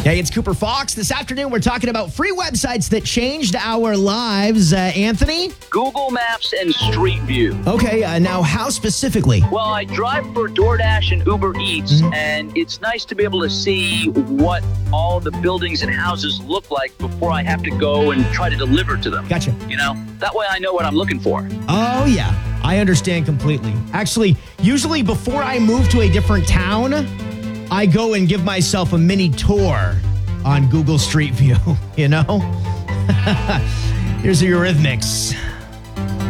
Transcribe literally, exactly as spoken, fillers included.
Hey, it's Cooper Fox. This afternoon, we're talking about free websites that changed our lives. Uh, Anthony? Google Maps and Street View. Okay, uh, now how specifically? Well, I drive for DoorDash and Uber Eats, mm-hmm. and it's nice to be able to see what all the buildings and houses look like before I have to go and try to deliver to them. Gotcha. You know, that way I know what I'm looking for. Oh, yeah. I understand completely. Actually, usually before I move to a different town, I go and give myself a mini tour on Google Street View, you know? Here's the Eurythmics.